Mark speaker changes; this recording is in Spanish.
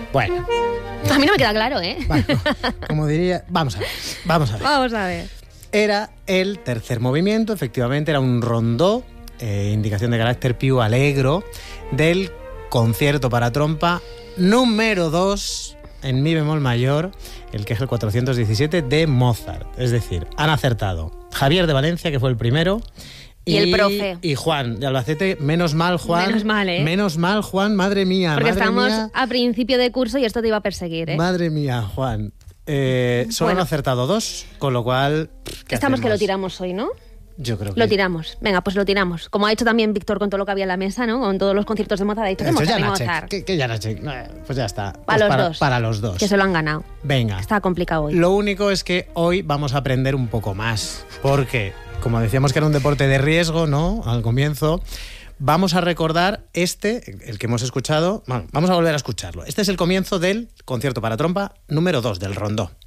Speaker 1: Bueno.
Speaker 2: A mí no me queda claro, ¿eh?
Speaker 1: Bueno, como diría... Vamos a ver.
Speaker 2: Vamos a ver.
Speaker 1: Era el tercer movimiento, efectivamente, era un rondó, indicación de carácter più allegro, del concierto para trompa número 2 en mi bemol mayor, el que es el 417 de Mozart. Es decir, han acertado Javier de Valencia, que fue el primero,
Speaker 2: y el profe.
Speaker 1: Y Juan de Albacete. Menos mal, Juan.
Speaker 2: Menos mal, ¿eh?
Speaker 1: Menos mal, Juan, madre mía.
Speaker 2: Porque
Speaker 1: madre
Speaker 2: estamos
Speaker 1: mía,
Speaker 2: a principio de curso y esto te iba a perseguir, ¿eh?
Speaker 1: Madre mía, Juan. Solo han acertado 2, con lo cual...
Speaker 2: Estamos
Speaker 1: hacemos?
Speaker 2: que lo tiramos hoy, ¿no?
Speaker 1: Yo creo que...
Speaker 2: Lo tiramos. Venga, pues lo tiramos. Como ha hecho también Víctor con todo lo que había en la mesa, ¿no? Con todos los conciertos de Mozart. Ha dicho que Mozart.
Speaker 1: Que Janacek. Pues ya está.
Speaker 2: Para
Speaker 1: pues
Speaker 2: los dos.
Speaker 1: Para los dos.
Speaker 2: Que se lo han ganado.
Speaker 1: Venga.
Speaker 2: Está complicado hoy.
Speaker 1: Lo único es que hoy vamos a aprender un poco más. Porque, como decíamos que era un deporte de riesgo, ¿no? Al comienzo... Vamos a recordar el que hemos escuchado. Bueno, vamos a volver a escucharlo. Este es el comienzo del concierto para trompa número 2 del rondó.